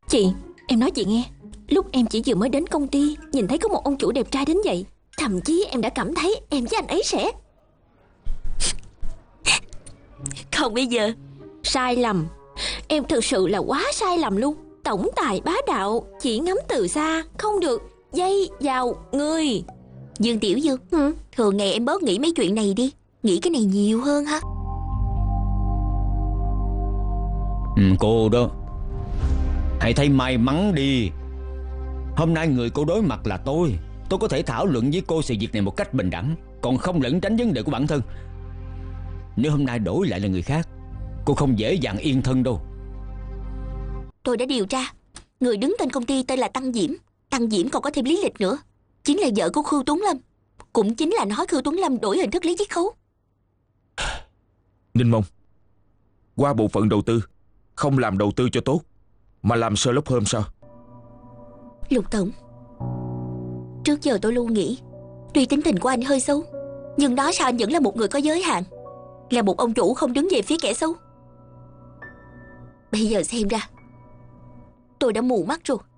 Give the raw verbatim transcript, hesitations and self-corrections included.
Chị, em nói chị nghe. Lúc em chỉ vừa mới đến công ty, nhìn thấy có một ông chủ đẹp trai đến vậy, thậm chí em đã cảm thấy em với anh ấy sẽ... Không, bây giờ sai lầm. Em thực sự là quá sai lầm luôn. Tổng tài bá đạo, chỉ ngắm từ xa, không được dây vào người. Dương Tiểu Dương, ừ. thường ngày em bớt nghĩ mấy chuyện này đi. Nghĩ cái này nhiều hơn ha. Ừ, cô đó, hãy thấy may mắn đi. Hôm nay người cô đối mặt là tôi. Tôi có thể thảo luận với cô sự việc này một cách bình đẳng, còn không lẩn tránh vấn đề của bản thân. Nếu hôm nay đổi lại là người khác, cô không dễ dàng yên thân đâu. Tôi đã điều tra. Người đứng tên công ty tên là Tăng Diễm. Tăng Diễm còn có thêm Lý Lịch nữa, chính là vợ của Khưu Tuấn Lâm. Cũng chính là nói Khưu Tuấn Lâm đổi hình thức lấy chiết khấu. Ninh Mông, qua bộ phận đầu tư, không làm đầu tư cho tốt mà làm Sherlock Holmes sao? Lục Tổng, trước giờ tôi luôn nghĩ tuy tính tình của anh hơi xấu, nhưng đó sao anh vẫn là một người có giới hạn, là một ông chủ không đứng về phía kẻ xấu. Bây giờ xem ra tôi đã mù mắt rồi.